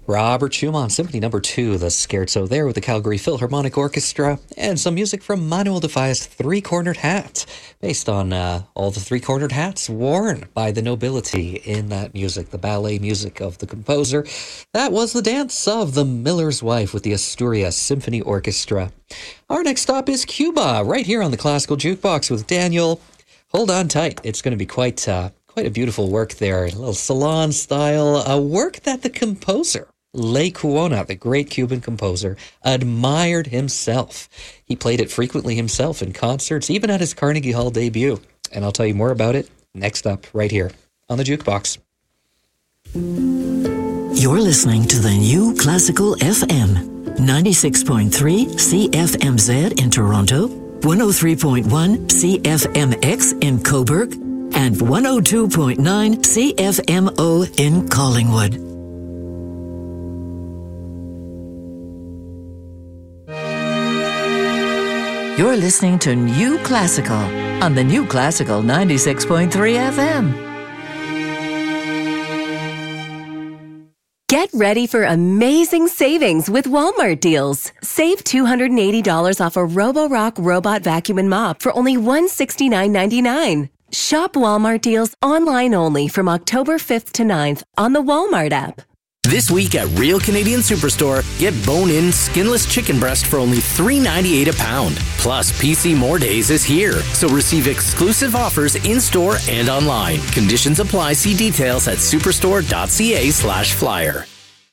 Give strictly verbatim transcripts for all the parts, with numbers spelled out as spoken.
Robert Schumann, Symphony Number Two, the Scherzo there with the Calgary Philharmonic Orchestra, and some music from Manuel de Falla's Three-Cornered Hat, based on uh, all the three-cornered hats worn by the nobility in that music, the ballet music of the composer. That was the dance of The Miller's Wife with the Asturias Symphony Orchestra. Our next stop is Cuba, right here on the Classical Jukebox with Daniel. Hold on tight. It's going to be quite... Uh, Quite a beautiful work there, a little salon style, a work that the composer, Lecuona, the great Cuban composer, admired himself. He played it frequently himself in concerts, even at his Carnegie Hall debut. And I'll tell you more about it next up, right here on the Jukebox. You're listening to the New Classical F M, ninety-six point three C F M Z in Toronto, one oh three point one C F M X in Cobourg, and one oh two point nine C F M O in Collingwood. You're listening to New Classical on the New Classical ninety-six point three F M. Get ready for amazing savings with Walmart deals. Save two hundred eighty dollars off a Roborock robot vacuum and mop for only one hundred sixty-nine ninety-nine. Shop Walmart deals online only from October fifth to ninth on the Walmart app. This week at Real Canadian Superstore, get bone-in, skinless chicken breast for only three ninety-eight a pound. Plus, P C More Days is here, so receive exclusive offers in-store and online. Conditions apply. See details at superstore.ca slash flyer.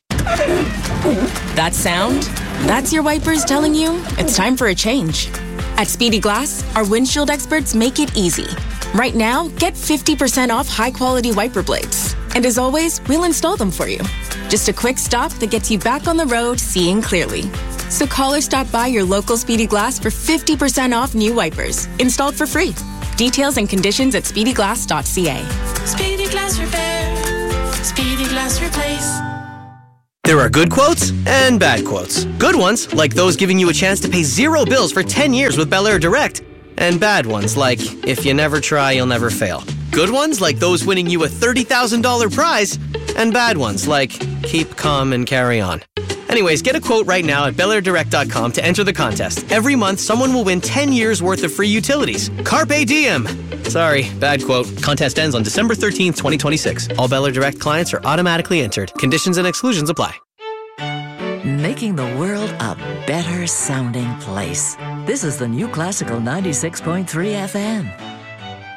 That sound? That's your wipers telling you it's time for a change. At Speedy Glass, our windshield experts make it easy. Right now, get fifty percent off high-quality wiper blades. And as always, we'll install them for you. Just a quick stop that gets you back on the road seeing clearly. So call or stop by your local Speedy Glass for fifty percent off new wipers, installed for free. Details and conditions at speedy glass dot c a. Speedy Glass Repair. Speedy Glass Replace. There are good quotes and bad quotes. Good ones, like those giving you a chance to pay zero bills for ten years with Bel Air Direct. And bad ones, like, if you never try, you'll never fail. Good ones, like those winning you a thirty thousand dollars prize. And bad ones, like, keep calm and carry on. Anyways, get a quote right now at bel air direct dot com to enter the contest. Every month, someone will win ten years worth of free utilities. Carpe diem! Sorry, bad quote. Contest ends on December thirteenth, twenty twenty-six. All Bel Air Direct clients are automatically entered. Conditions and exclusions apply. Making the world a better sounding place. This is the New Classical ninety-six point three F M.